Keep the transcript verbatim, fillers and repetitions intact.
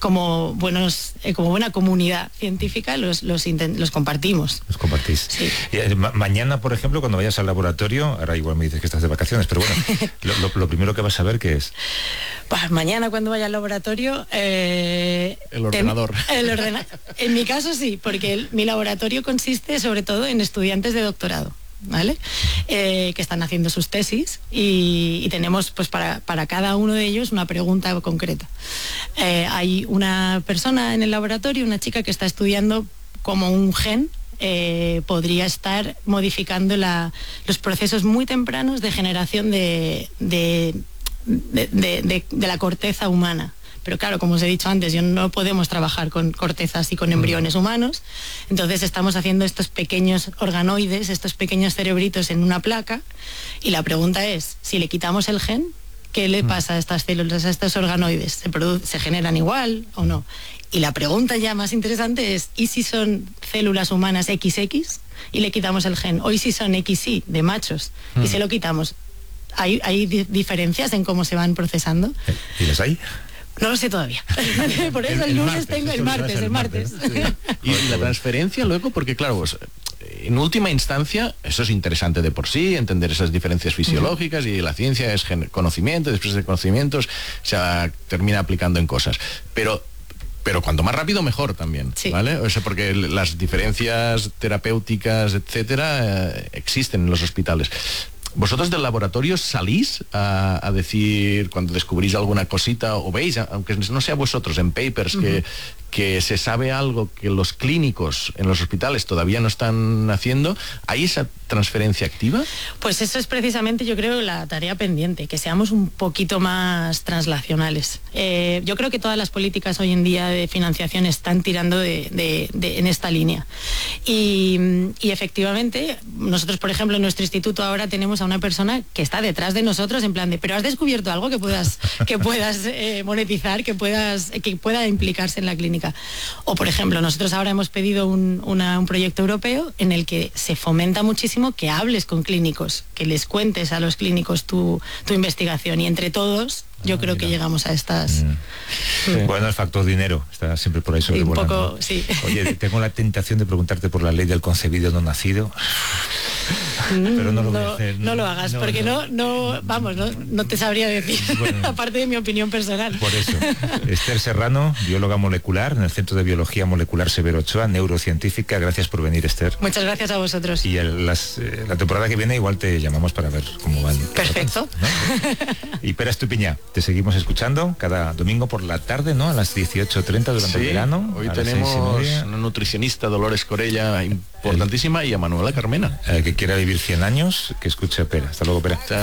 como buenos, eh, como buena comunidad científica, los, los, intent- los compartimos. Los compartís. Sí. Y, eh, ma- mañana, por ejemplo, cuando vayas al laboratorio, ahora igual me dices que estás de vacaciones, pero bueno, lo, lo, lo primero que vas a ver, ¿qué es? Pues mañana cuando vaya al laboratorio... Eh, el ordenador. En, el ordena- en mi caso sí, porque el, mi laboratorio consiste sobre todo en estudiantes de doctorado. ¿Vale? Eh, que están haciendo sus tesis y, y tenemos pues para, para cada uno de ellos una pregunta concreta. Eh, hay una persona en el laboratorio, una chica que está estudiando cómo un gen eh, podría estar modificando la, los procesos muy tempranos de generación de, de, de, de, de, de la corteza humana. Pero claro, como os he dicho antes, yo no podemos trabajar con cortezas y con embriones humanos, entonces estamos haciendo estos pequeños organoides, estos pequeños cerebritos en una placa, y la pregunta es, si le quitamos el gen, ¿qué le pasa a estas células, a estos organoides? ¿Se, produ- se generan igual o no? Y la pregunta ya más interesante es, ¿y si son células humanas equis equis y le quitamos el gen? ¿O y si son equis y de machos y se lo quitamos? ¿Hay, hay di- diferencias en cómo se van procesando? ¿Y las hay? No lo sé todavía. Por eso el, el, el lunes martes, tengo el martes, el martes. El martes. Sí. Y la transferencia luego, porque claro, pues, en última instancia, eso es interesante de por sí, entender esas diferencias fisiológicas, uh-huh. y la ciencia es conocimiento, después de conocimientos se termina aplicando en cosas. Pero pero cuanto más rápido mejor también, sí. ¿Vale? O sea, porque las diferencias terapéuticas, etcétera, eh, existen en los hospitales. ¿Vosotros del laboratorio salís a, a decir cuando descubrís alguna cosita o veis, aunque no sea vosotros, en papers, uh-huh. que, que se sabe algo que los clínicos en los hospitales todavía no están haciendo? ¿Hay esa transferencia activa? Pues eso es precisamente, yo creo, la tarea pendiente, que seamos un poquito más translacionales. Eh, yo creo que todas las políticas hoy en día de financiación están tirando de, de, de, en esta línea. Y, y efectivamente, nosotros, por ejemplo, en nuestro instituto ahora tenemos a una persona que está detrás de nosotros en plan de, pero has descubierto algo que puedas, que puedas eh, monetizar, que puedas, que pueda implicarse en la clínica. O por ejemplo, nosotros ahora hemos pedido un, una, un proyecto europeo en el que se fomenta muchísimo que hables con clínicos, que les cuentes a los clínicos tu, tu investigación, y entre todos yo ah, creo mira. que llegamos a estas... Mm. Sí. Bueno, el factor dinero está siempre por ahí sobrevolando. Un poco, sí. Oye, tengo la tentación de preguntarte por la ley del concebido no nacido. Pero no lo voy no, a hacer. No lo hagas, no, porque no, no, vamos, no, no te sabría decir, bueno, aparte de mi opinión personal. Por eso. Esther Serrano, bióloga molecular en el Centro de Biología Molecular Severo Ochoa, neurocientífica. Gracias por venir, Esther. Muchas gracias a vosotros. Y el, las, eh, la temporada que viene igual te llamamos para ver cómo van. Perfecto. ¿No? Y Pera Estupiñá, te seguimos escuchando cada domingo por la tarde, ¿no? A las dieciocho treinta durante sí, el verano. Hoy tenemos una nutricionista, Dolores Corella, importantísima, el, y a Manuela Carmena. El que quiera vivir cien años, que escuche a Pera. Hasta luego, Pera. Chao.